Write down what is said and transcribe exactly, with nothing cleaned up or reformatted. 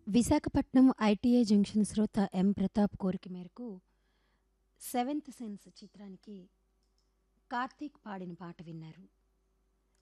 Visakhapatnam ITI junction శ్రోత ఎం ప్రతాప్ కోరిక మేరకు సెవెంత్ సెన్స్ చిత్రానికి కార్తీక్ పాడిన పాట విన్నారు.